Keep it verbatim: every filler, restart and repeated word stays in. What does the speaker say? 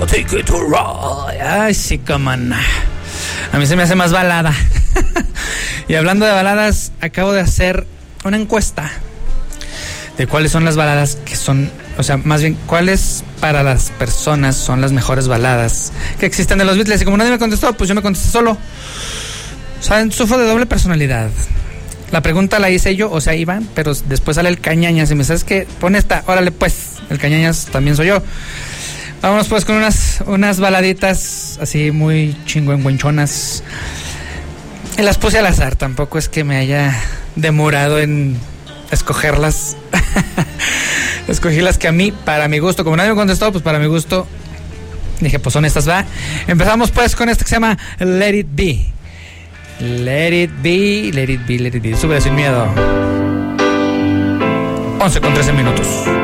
I'll take it to ride. Ay, sí, cómo no. A mí se me hace más balada. Y hablando de baladas, acabo de hacer una encuesta de cuáles son las baladas que son, o sea, más bien, cuáles para las personas son las mejores baladas que existen de los Beatles. Y como nadie me contestó, pues yo me contesté solo. Saben, sufro de doble personalidad. La pregunta la hice yo, o sea, Iván, pero después sale el Cañañas y me sabes que pone esta, órale pues, el Cañañas también soy yo. Vámonos pues con unas, unas baladitas así muy chingüengüenchonas. Y las puse al azar, tampoco es que me haya demorado en escogerlas. Escogí las que a mí, para mi gusto, como nadie me contestó, pues para mi gusto, dije, pues son estas, va. Empezamos pues con esta que se llama Let It Be. Let It Be, Let It Be, Let It Be. Sube sin miedo. once con trece minutos.